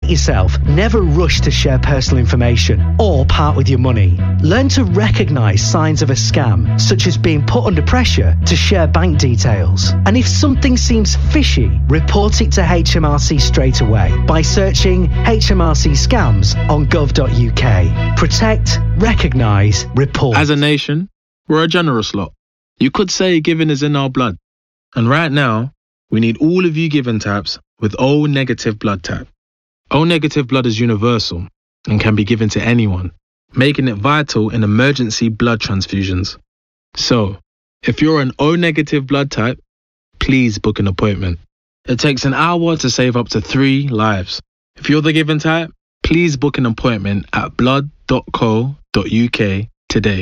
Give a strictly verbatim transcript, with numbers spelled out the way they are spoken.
yourself. Never rush to share personal information or part with your money. Learn to recognise signs of a scam, such as being put under pressure to share bank details. And if something seems fishy, report it to H M R C straight away by searching H M R C scams on gov dot U K. Protect, recognise, report. As a nation, we're a generous lot. You could say giving is in our blood. And right now, we need all of you giving types with O negative blood type. O negative blood is universal and can be given to anyone, making it vital in emergency blood transfusions. So, if you're an O negative blood type, please book an appointment. It takes an hour to save up to three lives. If you're the given type, please book an appointment at blood dot co dot U K today.